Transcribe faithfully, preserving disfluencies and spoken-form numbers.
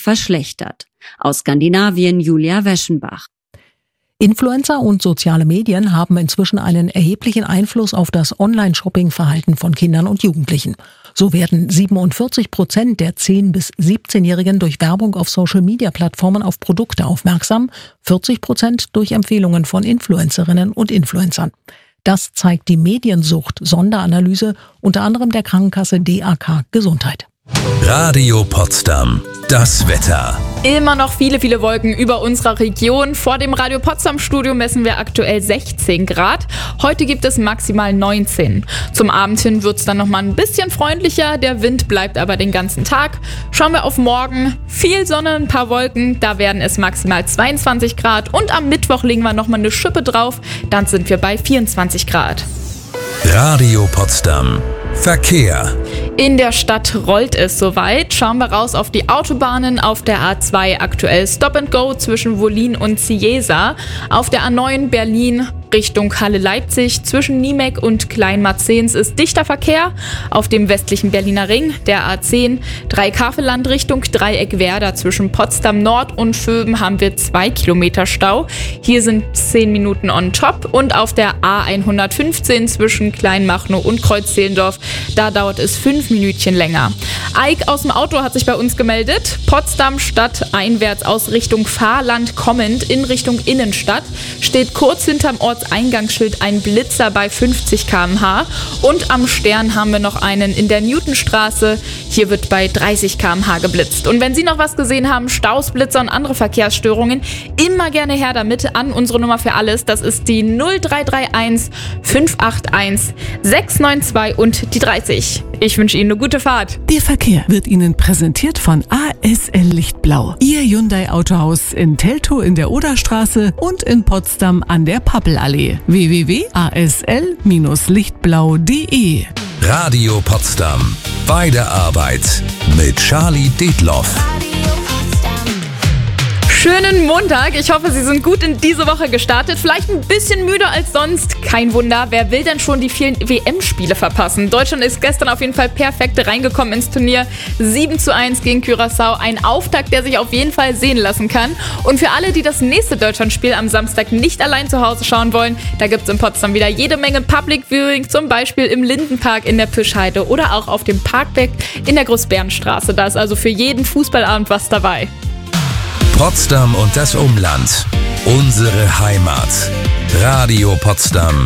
verschlechtert. Aus Skandinavien Julia Weschenbach. Influencer und soziale Medien haben inzwischen einen erheblichen Einfluss auf das Online-Shopping-Verhalten von Kindern und Jugendlichen. So werden siebenundvierzig Prozent der zehn- bis siebzehnjährigen durch Werbung auf Social-Media-Plattformen auf Produkte aufmerksam, vierzig Prozent durch Empfehlungen von Influencerinnen und Influencern. Das zeigt die Mediensucht-Sonderanalyse unter anderem der Krankenkasse D A K Gesundheit. Radio Potsdam. Das Wetter. Immer noch viele, viele Wolken über unserer Region. Vor dem Radio Potsdam Studio messen wir aktuell sechzehn Grad. Heute gibt es maximal neunzehn. Zum Abend hin wird es dann nochmal ein bisschen freundlicher. Der Wind bleibt aber den ganzen Tag. Schauen wir auf morgen. Viel Sonne, ein paar Wolken. Da werden es maximal zweiundzwanzig Grad. Und am Mittwoch legen wir nochmal eine Schippe drauf. Dann sind wir bei vierundzwanzig Grad. Radio Potsdam. Verkehr. In der Stadt rollt es soweit. Schauen wir raus auf die Autobahnen. Auf der A zwei aktuell Stop and Go zwischen Wollin und Cieza. Auf der A neun Berlin Richtung Halle-Leipzig zwischen Niemek und Kleinmarzens ist dichter Verkehr. Auf dem westlichen Berliner Ring der A zehn Dreikafelland Richtung Dreieck-Werder zwischen Potsdam Nord und Vöben haben wir zwei Kilometer Stau. Hier sind zehn Minuten on top. Und auf der A hundertfünfzehn zwischen Kleinmachnow und Kreuzzehlendorf, da dauert es fünf Minütchen länger. Eik aus dem Auto hat sich bei uns gemeldet. Potsdam Stadt einwärts aus Richtung Fahrland kommend in Richtung Innenstadt steht kurz hinterm Ortseingangsschild ein Blitzer bei fünfzig Kilometer pro Stunde und am Stern haben wir noch einen in der Newtonstraße. Hier wird bei dreißig Kilometer pro Stunde geblitzt. Und wenn Sie noch was gesehen haben, Staus, Blitzer und andere Verkehrsstörungen, immer gerne her damit an unsere Nummer für alles. Das ist die null drei drei eins fünf acht eins sechs neun zwei und die dreißig. Ich wünsche Ihnen eine gute Fahrt. Der Verkehr wird Ihnen präsentiert von A S L Lichtblau. Ihr Hyundai Autohaus in Teltow in der Oderstraße und in Potsdam an der Pappelallee. w w w punkt a s l Bindestrich lichtblau punkt d e Radio Potsdam. Bei der Arbeit mit Charlie Detloff. Schönen Montag. Ich hoffe, Sie sind gut in diese Woche gestartet. Vielleicht ein bisschen müde als sonst. Kein Wunder. Wer will denn schon die vielen W M-Spiele verpassen? Deutschland ist gestern auf jeden Fall perfekt reingekommen ins Turnier. sieben zu eins gegen Curaçao. Ein Auftakt, der sich auf jeden Fall sehen lassen kann. Und für alle, die das nächste Deutschlandspiel am Samstag nicht allein zu Hause schauen wollen, da gibt es in Potsdam wieder jede Menge Public Viewing. Zum Beispiel im Lindenpark in der Püschheide oder auch auf dem Parkdeck in der Großbärenstraße. Da ist also für jeden Fußballabend was dabei. Potsdam und das Umland. Unsere Heimat. Radio Potsdam.